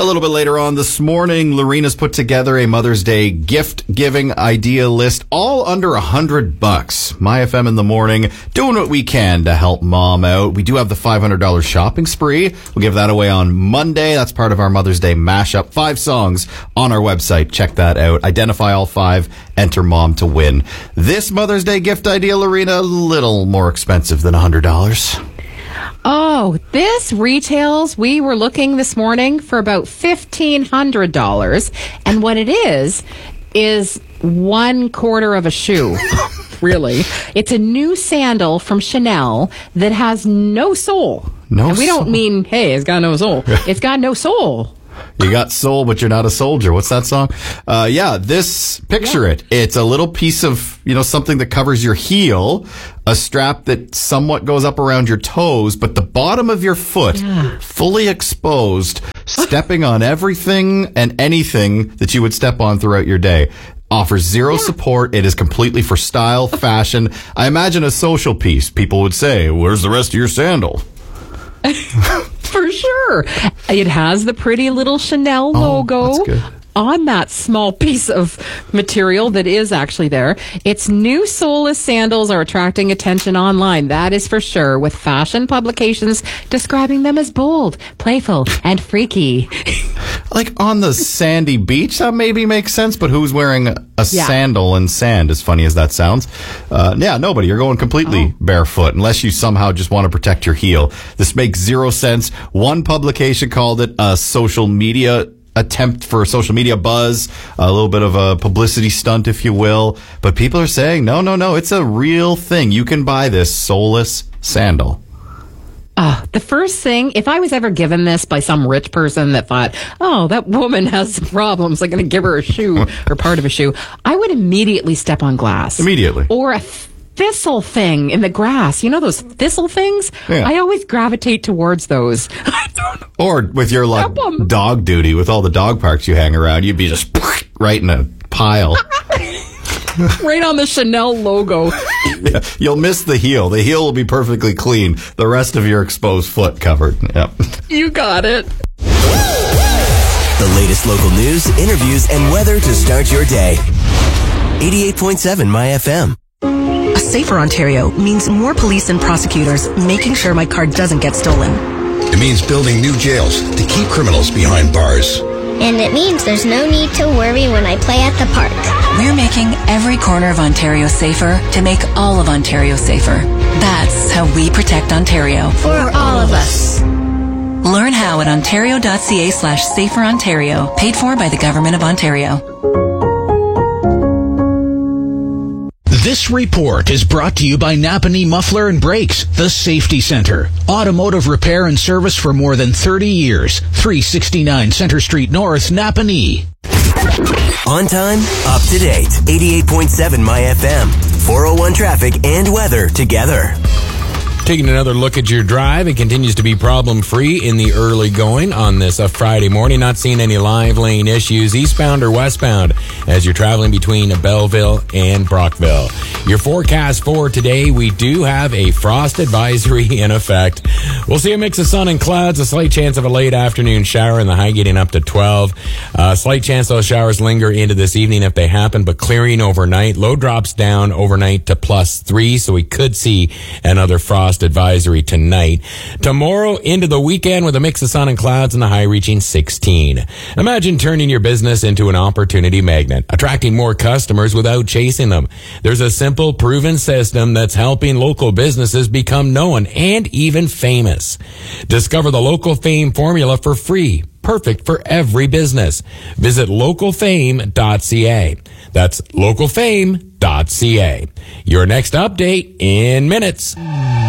little bit later on this morning, Lorena's put together a Mother's Day gift-giving idea list, all under $100. My FM in the morning, doing what we can to help mom out. We do have the $500 shopping spree. We'll give that away on Monday. That's part of our Mother's Day mashup. 5 songs on our website. Check that out. Identify all 5. Enter mom to win. This Mother's Day gift idea, Lorena, a little more expensive than $100. Oh, this retails, we were looking this morning for about $1,500. And what it is 1/4 of a shoe. Really. It's a new sandal from Chanel that has no sole. And we don't mean, hey, it's got no sole. It's got no sole. You got soul, but you're not a soldier. What's that song? Picture it. It's a little piece of, something that covers your heel, a strap that somewhat goes up around your toes, but the bottom of your foot fully exposed, stepping on everything and anything that you would step on throughout your day. Offers zero support. It is completely for style, fashion. I imagine a social piece. People would say, where's the rest of your sandal? For sure. It has the pretty little Chanel logo on that small piece of material that is actually there. Its new soleless sandals are attracting attention online, that is for sure, with fashion publications describing them as bold, playful, and freaky. Like on the sandy beach, that maybe makes sense, but who's wearing a sandal in sand, as funny as that sounds? Nobody. You're going completely barefoot, unless you somehow just want to protect your heel. This makes zero sense. One publication called it a social media attempt for social media buzz, a little bit of a publicity stunt, if you will. But people are saying, no, it's a real thing. You can buy this soulless sandal. The first thing, if I was ever given this by some rich person that thought, that woman has problems, I'm going to give her a shoe or part of a shoe, I would immediately step on glass. Immediately. Or a thistle thing in the grass. You know those thistle things? Yeah. I always gravitate towards those. Or with your dog duty, with all the dog parks you hang around, you'd be just right in a pile. Right on the Chanel logo. Yeah, you'll miss the heel. The heel will be perfectly clean. The rest of your exposed foot covered. Yep. You got it. The latest local news, interviews, and weather to start your day. 88.7 My FM. A safer Ontario means more police and prosecutors making sure my car doesn't get stolen. It means building new jails to keep criminals behind bars. And it means there's no need to worry when I play at the park. We're making every corner of Ontario safer to make all of Ontario safer. That's how we protect Ontario. For all of us. Learn how at ontario.ca/saferontario. Paid for by the Government of Ontario. This report is brought to you by Napanee Muffler and Brakes, the Safety Center. Automotive repair and service for more than 30 years. 369 Center Street North, Napanee. On time, up to date. 88.7 My FM. 401 traffic and weather together. Taking another look at your drive, it continues to be problem-free in the early going on this Friday morning. Not seeing any live lane issues, eastbound or westbound, as you're traveling between Belleville and Brockville. Your forecast for today, we do have a frost advisory in effect. We'll see a mix of sun and clouds, a slight chance of a late afternoon shower, and the high getting up to 12. Slight chance those showers linger into this evening if they happen, but clearing overnight. Low drops down overnight to +3, so we could see another frost advisory tonight. Tomorrow into the weekend with a mix of sun and clouds and the high reaching 16. Imagine turning your business into an opportunity magnet, attracting more customers without chasing them. There's a simple, proven system that's helping local businesses become known and even famous. Discover the Local Fame formula for free. Perfect for every business. Visit localfame.ca. That's localfame.ca. Your next update in minutes.